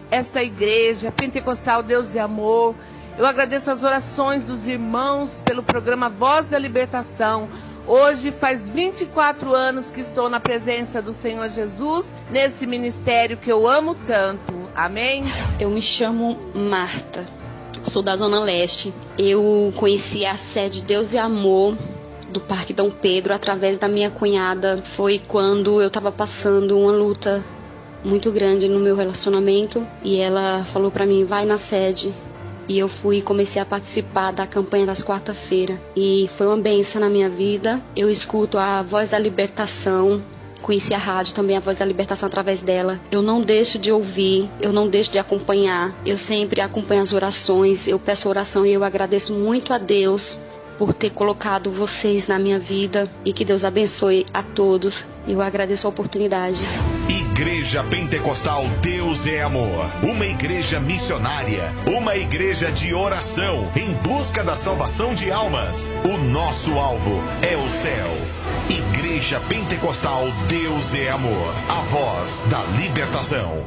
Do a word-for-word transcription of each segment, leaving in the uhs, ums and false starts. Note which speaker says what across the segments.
Speaker 1: esta igreja Pentecostal Deus e Amor. Eu agradeço as orações dos irmãos pelo programa Voz da Libertação. Hoje faz vinte e quatro anos que estou na presença do Senhor Jesus, nesse ministério que eu amo tanto. Amém?
Speaker 2: Eu me chamo Marta, sou da Zona Leste. Eu conheci a sede Deus e Amor do Parque Dom Pedro através da minha cunhada. Foi quando eu estava passando uma luta muito grande no meu relacionamento e ela falou para mim, vai na sede. E eu fui e comecei a participar da campanha das quarta-feiras. E foi uma bênção na minha vida. Eu escuto a Voz da Libertação. Conheci a rádio também, a Voz da Libertação, através dela. Eu não deixo de ouvir, eu não deixo de acompanhar. Eu sempre acompanho as orações, eu peço oração e eu agradeço muito a Deus por ter colocado vocês na minha vida. E que Deus abençoe a todos. Eu agradeço a oportunidade.
Speaker 3: Igreja Pentecostal Deus é Amor, uma igreja missionária, uma igreja de oração em busca da salvação de almas. O nosso alvo é o céu. Igreja Pentecostal Deus é Amor, a voz da libertação.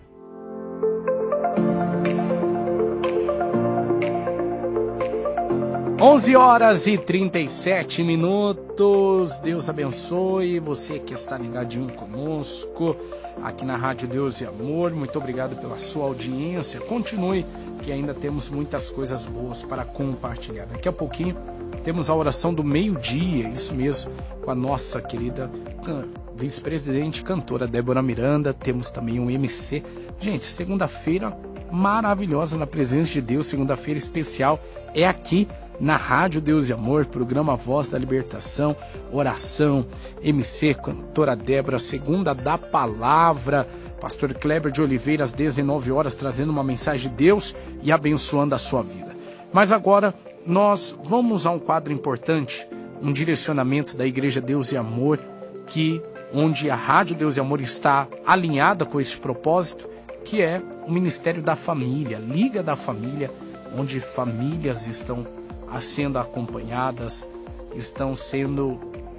Speaker 4: onze horas e trinta e sete minutos. Deus abençoe você que está ligadinho conosco aqui na Rádio Deus e Amor. Muito obrigado pela sua audiência. Continue, que ainda temos muitas coisas boas para compartilhar. Daqui a pouquinho temos a oração do meio-dia, isso mesmo, com a nossa querida vice-presidente, cantora Débora Miranda. Temos também um M C. Gente, segunda-feira maravilhosa na presença de Deus. Segunda-feira especial é aqui na Rádio Deus e Amor, programa Voz da Libertação, oração, M C, cantora Débora, segunda da palavra, pastor Kleber de Oliveira, às dezenove horas, trazendo uma mensagem de Deus e abençoando a sua vida. Mas agora, nós vamos a um quadro importante, um direcionamento da Igreja Deus e Amor, que, onde a Rádio Deus e Amor está alinhada com esse propósito, que é o Ministério da Família, Liga da Família, onde famílias estão sendo acompanhadas, estão sendo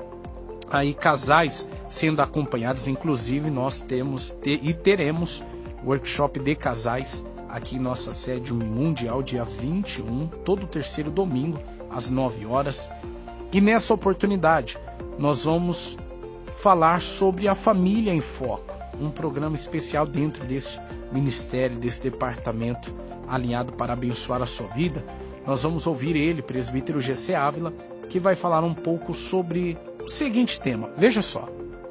Speaker 4: aí casais sendo acompanhados. Inclusive nós temos te, e teremos workshop de casais aqui em nossa sede mundial, dia vinte e um, todo terceiro domingo às nove horas. E nessa oportunidade nós vamos falar sobre a Família em Foco, um programa especial dentro desse ministério, desse departamento alinhado para abençoar a sua vida. Nós vamos ouvir ele, presbítero G C Ávila, que vai falar um pouco sobre o seguinte tema. Veja só,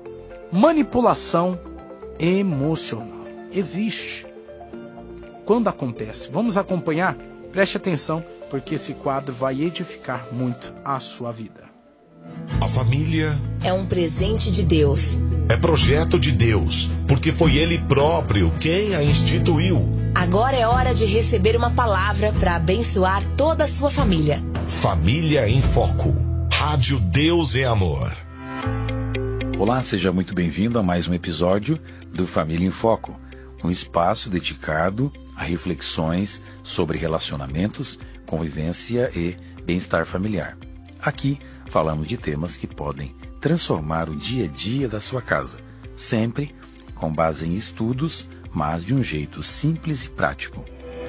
Speaker 4: manipulação emocional. Existe. Quando acontece? Vamos acompanhar? Preste atenção, porque esse quadro vai edificar muito a sua vida.
Speaker 3: A família
Speaker 5: é um presente de Deus.
Speaker 3: É projeto de Deus, porque foi Ele próprio quem a instituiu.
Speaker 5: Agora é hora de receber uma palavra para abençoar toda a sua família.
Speaker 3: Família em Foco. Rádio Deus é Amor.
Speaker 6: Olá, seja muito bem-vindo a mais um episódio do Família em Foco, um espaço dedicado a reflexões sobre relacionamentos, convivência e bem-estar familiar. Aqui falamos de temas que podem transformar o dia a dia da sua casa, sempre com base em estudos, mas de um jeito simples e prático.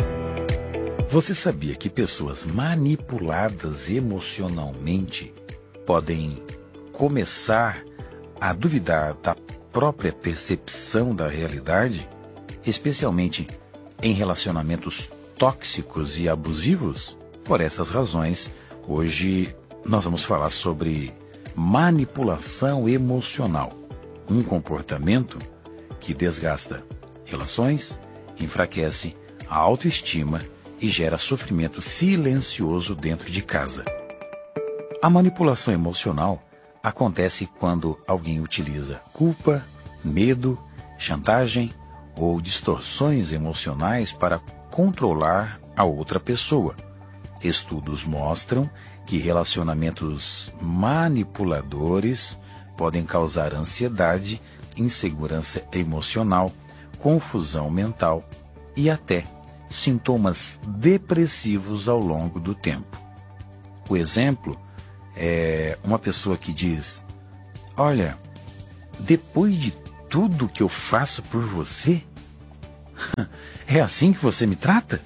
Speaker 6: Você sabia que pessoas manipuladas emocionalmente podem começar a duvidar da própria percepção da realidade, especialmente em relacionamentos tóxicos e abusivos? Por essas razões, hoje nós vamos falar sobre manipulação emocional, um comportamento que desgasta relações, enfraquece a autoestima e gera sofrimento silencioso dentro de casa. A manipulação emocional acontece quando alguém utiliza culpa, medo, chantagem ou distorções emocionais para controlar a outra pessoa. Estudos mostram que relacionamentos manipuladores podem causar ansiedade, insegurança emocional, confusão mental e até sintomas depressivos ao longo do tempo. O exemplo é uma pessoa que diz: olha, depois de tudo que eu faço por você, É assim que você me trata?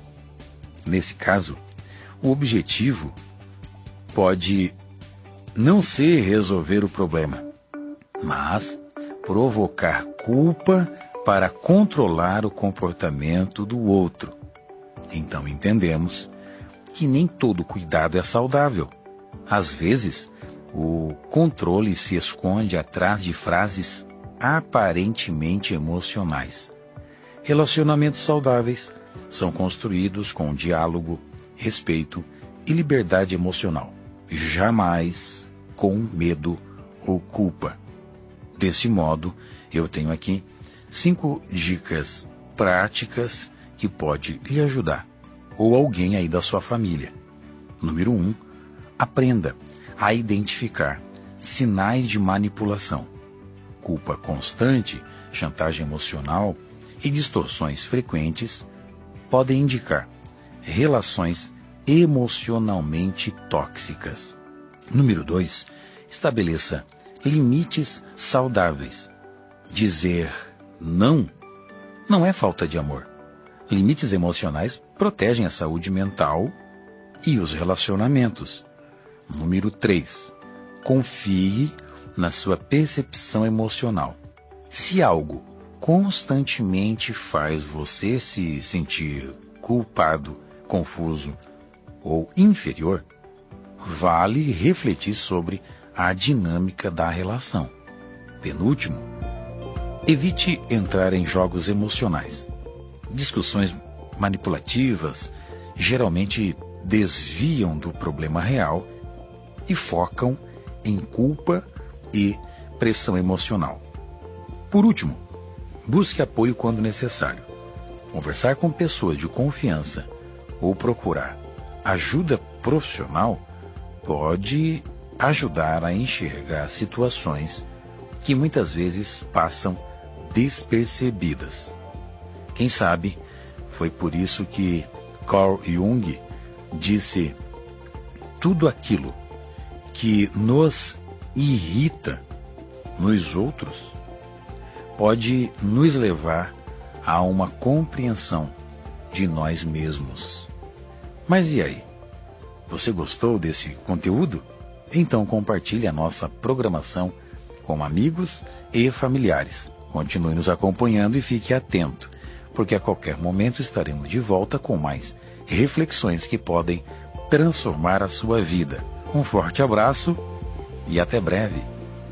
Speaker 6: Nesse caso, o objetivo pode não ser resolver o problema, mas provocar culpa para controlar o comportamento do outro. Então entendemos que nem todo cuidado é saudável. Às vezes, o controle se esconde atrás de frases aparentemente emocionais. Relacionamentos saudáveis são construídos com diálogo, respeito e liberdade emocional, jamais com medo ou culpa. Desse modo, eu tenho aqui cinco dicas práticas que pode lhe ajudar, ou alguém aí da sua família. Número um, aprenda a identificar sinais de manipulação. Culpa constante, chantagem emocional e distorções frequentes podem indicar relações emocionalmente tóxicas. Número dois, estabeleça limites saudáveis. Dizer não não é falta de amor. Limites emocionais protegem a saúde mental e os relacionamentos. Número três, confie na sua percepção emocional. Se algo constantemente faz você se sentir culpado, confuso ou inferior, vale refletir sobre a dinâmica da relação. Penúltimo, evite entrar em jogos emocionais. Discussões manipulativas geralmente desviam do problema real e focam em culpa e pressão emocional. Por último, busque apoio quando necessário. Conversar com pessoas de confiança ou procurar ajuda profissional pode ajudar a enxergar situações que muitas vezes passam despercebidas. Quem sabe foi por isso que Carl Jung disse: tudo aquilo que nos irrita nos outros pode nos levar a uma compreensão de nós mesmos. Mas e aí? Você gostou desse conteúdo? Então compartilhe a nossa programação com amigos e familiares. Continue nos acompanhando e fique atento, porque a qualquer momento estaremos de volta com mais reflexões que podem transformar a sua vida. Um forte abraço e até breve.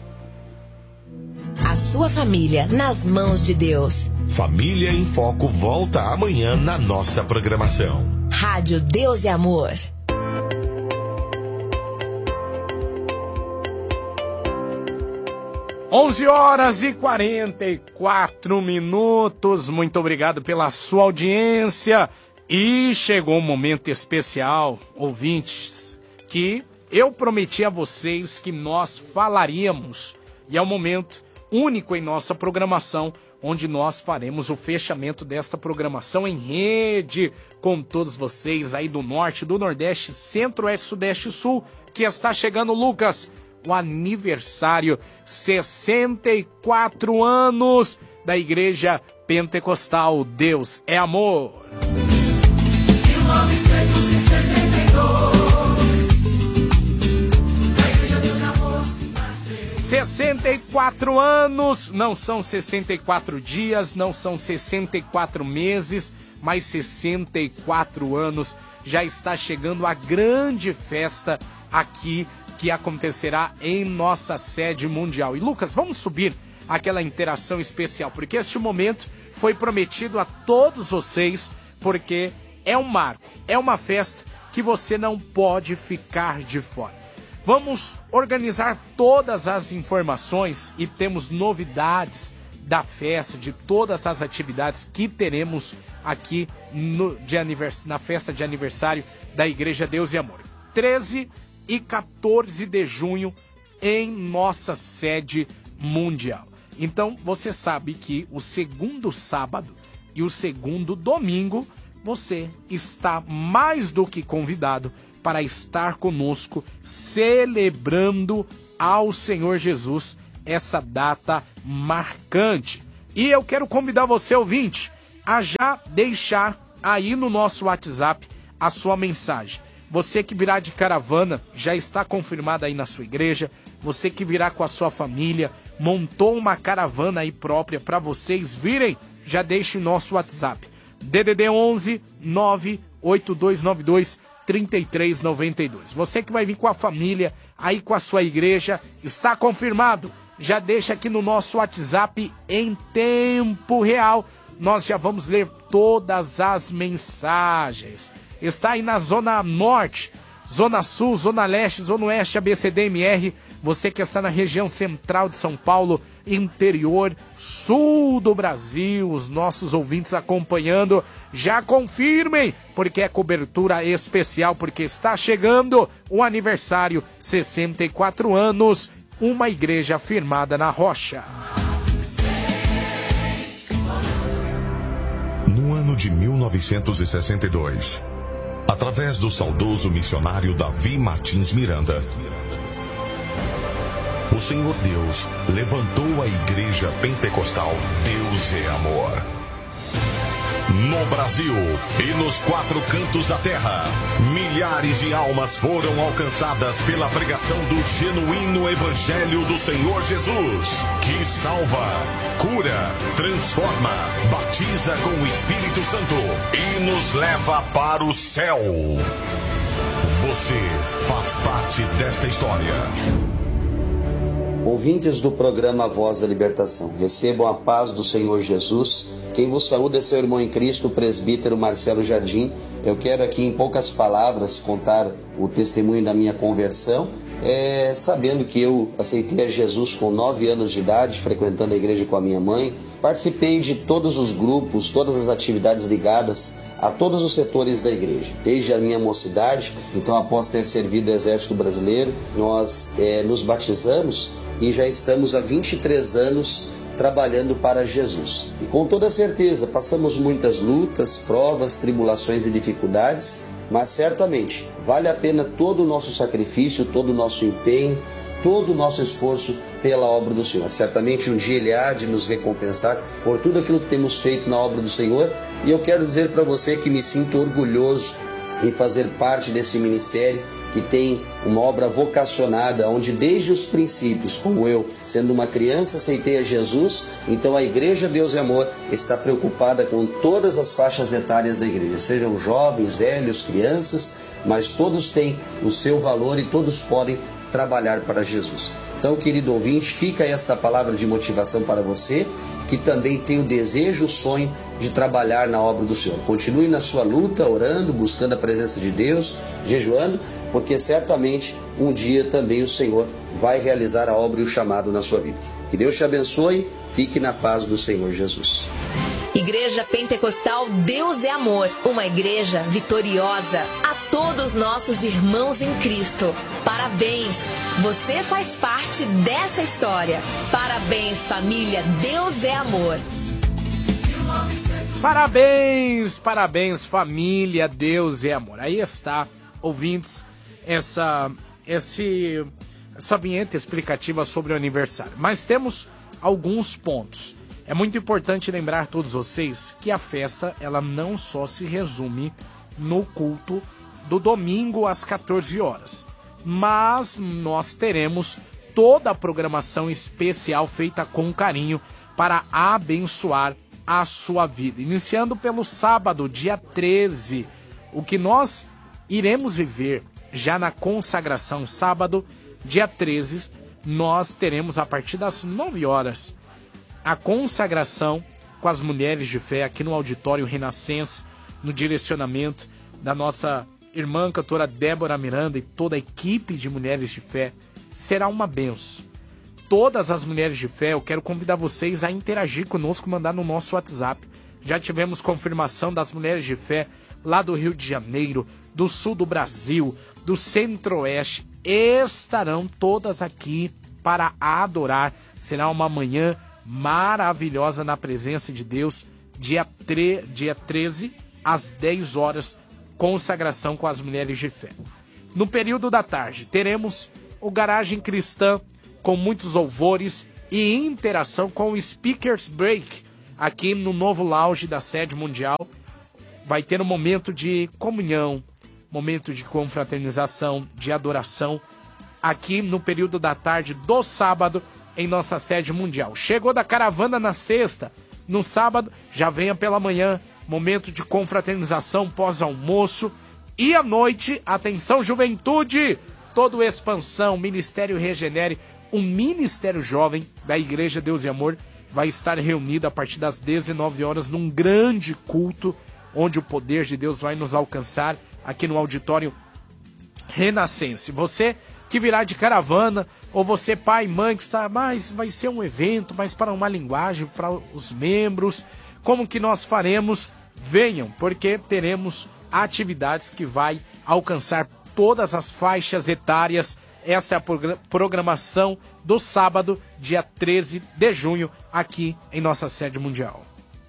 Speaker 5: A sua família nas mãos de Deus.
Speaker 3: Família em Foco volta amanhã na nossa programação.
Speaker 5: Rádio Deus e Amor.
Speaker 4: onze horas e quarenta e quatro minutos. Muito obrigado pela sua audiência. E chegou um momento especial, ouvintes, que eu prometi a vocês que nós falaríamos. E é um momento único em nossa programação, onde nós faremos o fechamento desta programação em rede com todos vocês aí do Norte, do Nordeste, Centro-Oeste, Sudeste e Sul, que está chegando, Lucas, o aniversário, sessenta e quatro anos da Igreja Pentecostal Deus é Amor.
Speaker 7: mil novecentos e sessenta e dois, a Igreja Deus é Amor nasceu.
Speaker 4: sessenta e quatro anos, não são sessenta e quatro dias, não são sessenta e quatro meses, mas sessenta e quatro anos. Já está chegando a grande festa aqui que acontecerá em nossa sede mundial. E Lucas, vamos subir aquela interação especial, porque este momento foi prometido a todos vocês, porque é um marco, é uma festa que você não pode ficar de fora. Vamos organizar todas as informações e temos novidades da festa, de todas as atividades que teremos aqui no, de anivers, na festa de aniversário da Igreja Deus e Amor. treze e quatorze de junho em nossa sede mundial. Então você sabe que o segundo sábado e o segundo domingo você está mais do que convidado para estar conosco celebrando ao Senhor Jesus essa data marcante. E eu quero convidar você, ouvinte, a já deixar aí no nosso WhatsApp a sua mensagem. Você que virá de caravana, já está confirmado aí na sua igreja. Você que virá com a sua família, montou uma caravana aí própria para vocês virem, já deixe o nosso WhatsApp. D D D onze nove oito dois nove dois três três nove dois. Você que vai vir com a família, aí com a sua igreja, está confirmado. Já deixa aqui no nosso WhatsApp em tempo real. Nós já vamos ler todas as mensagens. Está aí na Zona Norte, Zona Sul, Zona Leste, Zona Oeste, A B C D M R. Você que está na região central de São Paulo, interior, sul do Brasil, os nossos ouvintes acompanhando, já confirmem, porque é cobertura especial, porque está chegando o aniversário, sessenta e quatro anos, uma igreja firmada na rocha.
Speaker 3: No ano de mil novecentos e sessenta e dois, através do saudoso missionário Davi Martins Miranda, o Senhor Deus levantou a Igreja Pentecostal Deus é Amor. No Brasil e nos quatro cantos da terra, milhares de almas foram alcançadas pela pregação do genuíno Evangelho do Senhor Jesus, que salva, cura, transforma, batiza com o Espírito Santo e nos leva para o céu. Você faz parte desta história.
Speaker 8: Ouvintes do programa Voz da Libertação, recebam a paz do Senhor Jesus. Quem vos saúda é seu irmão em Cristo, o presbítero Marcelo Jardim. Eu quero aqui em poucas palavras contar o testemunho da minha conversão, é, sabendo que eu aceitei a Jesus com nove anos de idade, frequentando a igreja com a minha mãe. Participei de todos os grupos, todas as atividades ligadas a todos os setores da igreja, desde a minha mocidade. Então, após ter servido o Exército Brasileiro, nós é, nos batizamos e já estamos há vinte e três anos trabalhando para Jesus. E com toda certeza, passamos muitas lutas, provas, tribulações e dificuldades, mas certamente vale a pena todo o nosso sacrifício, todo o nosso empenho, todo o nosso esforço pela obra do Senhor. Certamente um dia Ele há de nos recompensar por tudo aquilo que temos feito na obra do Senhor. E eu quero dizer para você que me sinto orgulhoso em fazer parte desse ministério que tem uma obra vocacionada, onde desde os princípios, como eu, sendo uma criança, aceitei a Jesus. Então a Igreja Deus é Amor está preocupada com todas as faixas etárias da igreja, sejam jovens, velhos, crianças, mas todos têm o seu valor e todos podem trabalhar para Jesus. Então, querido ouvinte, fica esta palavra de motivação para você, que também tem o desejo, o sonho de trabalhar na obra do Senhor. Continue na sua luta, orando, buscando a presença de Deus, jejuando, porque certamente um dia também o Senhor vai realizar a obra e o chamado na sua vida. Que Deus te abençoe, fique na paz do Senhor Jesus.
Speaker 5: Igreja Pentecostal Deus é Amor, uma igreja vitoriosa. A todos nossos irmãos em Cristo, parabéns! Você faz parte dessa história. Parabéns, família, Deus é Amor.
Speaker 4: Parabéns, parabéns, família, Deus é Amor. Aí está, ouvintes, essa, esse, essa vinheta explicativa sobre o aniversário. Mas temos alguns pontos. É muito importante lembrar a todos vocês que a festa, ela não só se resume no culto do domingo às quatorze horas, mas nós teremos toda a programação especial feita com carinho para abençoar a sua vida. Iniciando pelo sábado, dia treze, o que nós iremos viver já na consagração. Sábado, dia treze, nós teremos a partir das nove horas a consagração com as mulheres de fé aqui no Auditório Renascença, no direcionamento da nossa irmã cantora Débora Miranda e toda a equipe de mulheres de fé. Será uma benção. Todas as mulheres de fé, eu quero convidar vocês a interagir conosco, mandar no nosso WhatsApp. Já tivemos confirmação das mulheres de fé lá do Rio de Janeiro, do sul do Brasil, do centro-oeste. Estarão todas aqui para adorar. Será uma manhã maravilhosa na presença de Deus, dia, tre- dia treze, às dez horas, consagração com as mulheres de fé. No período da tarde, teremos o Garagem Cristã, com muitos louvores e interação com o Speakers Break, aqui no novo lounge da sede mundial. Vai ter um momento de comunhão, momento de confraternização, de adoração, aqui no período da tarde do sábado, em nossa sede mundial. Chegou da caravana na sexta, no sábado, já venha pela manhã, momento de confraternização pós-almoço. E à noite, atenção juventude, todo Expansão, Ministério Regenere, um ministério jovem da Igreja Deus e Amor vai estar reunido a partir das dezenove horas num grande culto, onde o poder de Deus vai nos alcançar aqui no auditório Renascense. Você que virá de caravana, ou você pai e mãe que está, mas vai ser um evento, mas para uma linguagem, para os membros, como que nós faremos? Venham, porque teremos atividades que vai alcançar todas as faixas etárias. Essa é a programação do sábado, dia treze de junho, aqui em nossa sede mundial.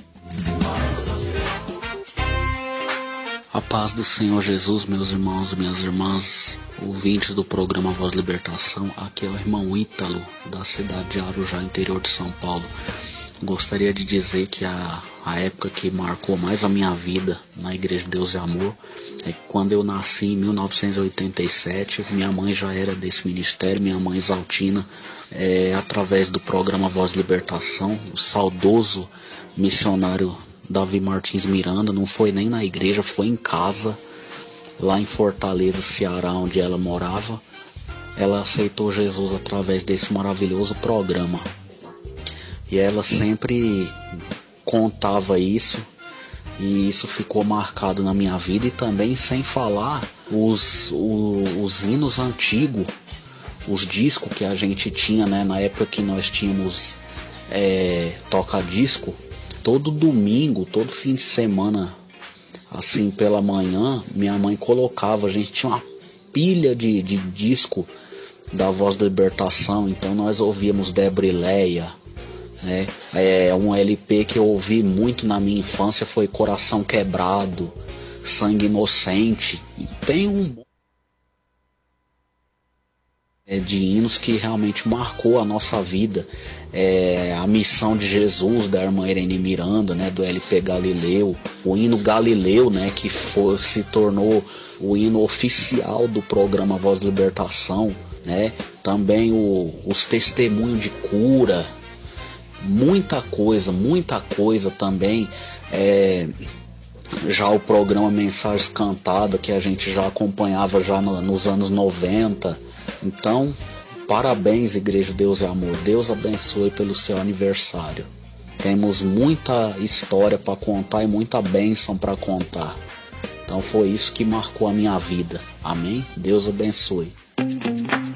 Speaker 9: A paz do Senhor Jesus, meus irmãos e minhas irmãs, ouvintes do programa Voz Libertação. Aqui é o irmão Ítalo, da cidade de Arujá, interior de São Paulo. Gostaria de dizer que a, a época que marcou mais a minha vida na Igreja Deus e Amor é que quando eu nasci em mil novecentos e oitenta e sete, minha mãe já era desse ministério, minha mãe Exaltina, é, através do programa Voz Libertação, o saudoso missionário Davi Martins Miranda, não foi nem na igreja, foi em casa, lá em Fortaleza, Ceará, onde ela morava. Ela aceitou Jesus através desse maravilhoso programa. E ela sempre contava isso, e isso ficou marcado na minha vida. E também, sem falar, os, os, os hinos antigos, os discos que a gente tinha, né, na época que nós tínhamos é, toca-disco. Todo domingo, todo fim de semana, assim pela manhã, minha mãe colocava, a gente tinha uma pilha de, de disco da Voz da Libertação, então nós ouvíamos Debrileia, né? É, um L P que eu ouvi muito na minha infância foi Coração Quebrado, Sangue Inocente, e tem um de hinos que realmente marcou a nossa vida. É, a Missão de Jesus, da irmã Irene Miranda, né, do L P Galileu, o hino Galileu, né, que foi, se tornou o hino oficial do programa Voz Libertação, né, também o, os testemunhos de cura, muita coisa, muita coisa também, é, já o programa Mensagens Cantadas, que a gente já acompanhava já no, nos anos noventa. Então, parabéns, Igreja Deus e Amor. Deus abençoe pelo seu aniversário. Temos muita história para contar e muita bênção para contar. Então foi isso que marcou a minha vida. Amém? Deus abençoe.